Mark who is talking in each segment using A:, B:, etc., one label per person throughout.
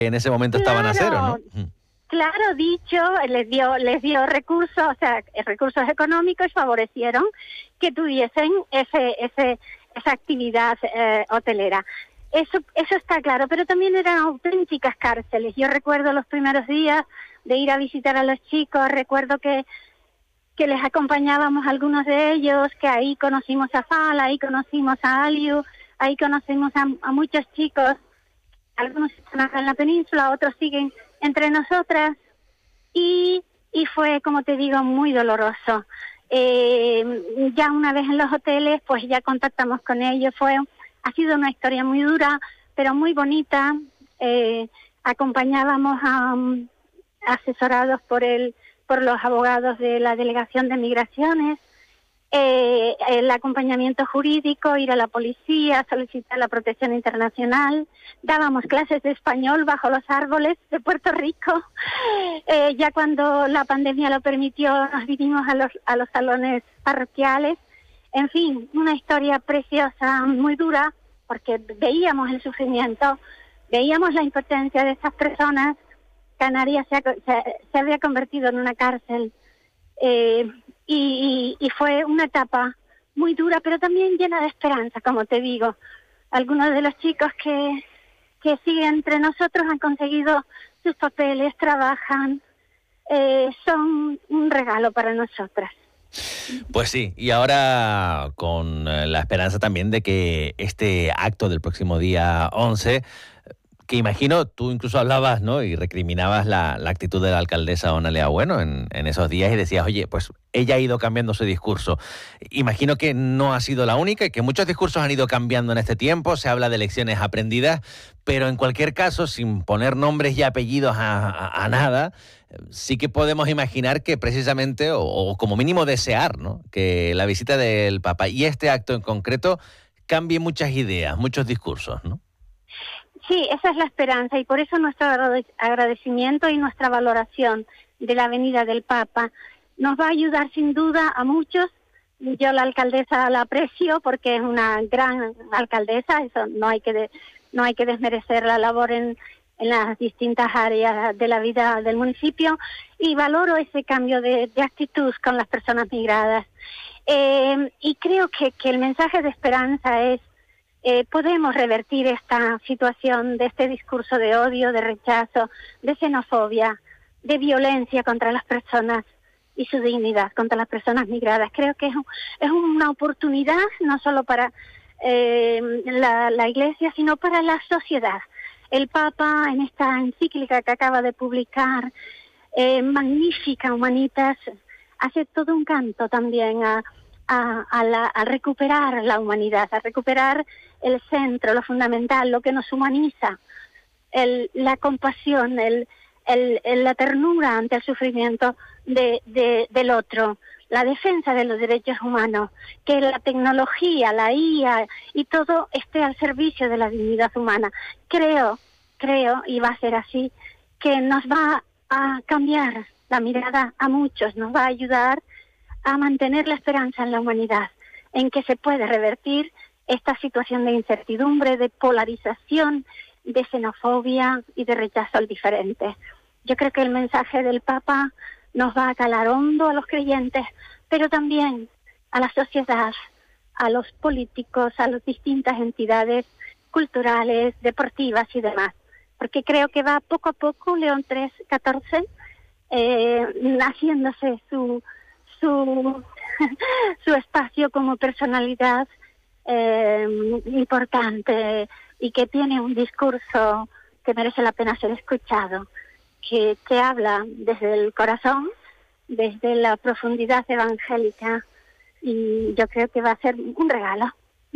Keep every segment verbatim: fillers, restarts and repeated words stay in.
A: en ese momento estaban a cero, ¿no?
B: Claro, dicho, les dio les dio recursos, o sea, recursos económicos, favorecieron que tuviesen ese ese esa actividad eh, hotelera. Eso eso está claro, pero también eran auténticas cárceles. Yo recuerdo los primeros días de ir a visitar a los chicos, recuerdo que que les acompañábamos a algunos de ellos, que ahí conocimos a Fala, ahí conocimos a Aliu, ahí conocimos a, a muchos chicos, algunos están acá en la península, otros siguen entre nosotras, y, y fue, como te digo, muy doloroso. Eh, ya una vez en los hoteles, pues ya contactamos con ellos, fue, ha sido una historia muy dura, pero muy bonita. Eh, acompañábamos a, um, asesorados por el por los abogados de la Delegación de Migraciones, eh, el acompañamiento jurídico, ir a la policía, solicitar la protección internacional, dábamos clases de español bajo los árboles de Puerto Rico, eh, ya cuando la pandemia lo permitió nos vinimos a los, a los salones parroquiales, en fin, una historia preciosa, muy dura, porque veíamos el sufrimiento, veíamos la impotencia de esas personas. Canarias se, ha, se, se había convertido en una cárcel eh, y, y, y fue una etapa muy dura, pero también llena de esperanza, como te digo. Algunos de los chicos que, que siguen entre nosotros han conseguido sus papeles, trabajan, eh, son un regalo para nosotras.
A: Pues sí, y ahora con la esperanza también de que este acto del próximo día once... que imagino, tú incluso hablabas, ¿no?, y recriminabas la, la actitud de la alcaldesa Onalea Bueno en, en esos días y decías, oye, pues ella ha ido cambiando su discurso. Imagino que no ha sido la única y que muchos discursos han ido cambiando en este tiempo, se habla de lecciones aprendidas, pero en cualquier caso, sin poner nombres y apellidos a, a, a nada, sí que podemos imaginar que precisamente, o, o como mínimo desear, ¿no?, que la visita del Papa y este acto en concreto cambie muchas ideas, muchos discursos, ¿no?
B: Sí, esa es la esperanza y por eso nuestro agradecimiento y nuestra valoración de la venida del Papa nos va a ayudar sin duda a muchos. Yo la alcaldesa la aprecio porque es una gran alcaldesa, eso no hay que de, no hay que desmerecer la labor en, en las distintas áreas de la vida del municipio y valoro ese cambio de, de actitud con las personas migradas. Eh, y creo que, que el mensaje de esperanza es Eh, podemos revertir esta situación de este discurso de odio, de rechazo, de xenofobia, de violencia contra las personas y su dignidad, contra las personas migradas. Creo que es, un, es una oportunidad no solo para eh, la, la Iglesia, sino para la sociedad. El Papa, en esta encíclica que acaba de publicar, eh, magnífica, Humanitas, hace todo un canto también a A, a, la, a recuperar la humanidad, a recuperar el centro, lo fundamental, lo que nos humaniza, el, la compasión, el, el, el, la ternura ante el sufrimiento de, de, del otro, la defensa de los derechos humanos, que la tecnología, la I A y todo esté al servicio de la dignidad humana. Creo, creo, y va a ser así, que nos va a cambiar la mirada a muchos, nos va a ayudar a mantener la esperanza en la humanidad, en que se puede revertir esta situación de incertidumbre, de polarización, de xenofobia y de rechazo al diferente. Yo creo que el mensaje del Papa nos va a calar hondo a los creyentes, pero también a la sociedad, a los políticos, a las distintas entidades culturales, deportivas y demás, porque creo que va poco a poco León trece, catorce, eh, haciéndose su su su espacio como personalidad eh, importante y que tiene un discurso que merece la pena ser escuchado, que, que habla desde el corazón, desde la profundidad evangélica, y yo creo que va a ser un regalo.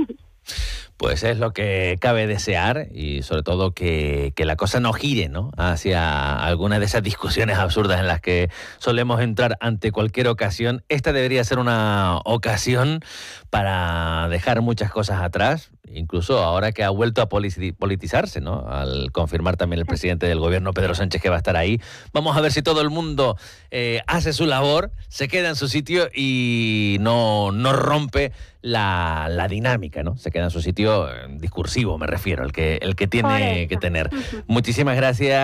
A: Pues es lo que cabe desear y sobre todo que, que la cosa no gire, ¿no?, hacia alguna de esas discusiones absurdas en las que solemos entrar ante cualquier ocasión. Esta debería ser una ocasión para dejar muchas cosas atrás incluso ahora que ha vuelto a politizarse, ¿no? Al confirmar también el presidente del gobierno, Pedro Sánchez, que va a estar ahí. Vamos a ver si todo el mundo eh, hace su labor, se queda en su sitio y no, no rompe la, la dinámica, ¿no? Se queda en su sitio eh, discursivo, me refiero, el que, el que tiene que tener. Muchísimas gracias.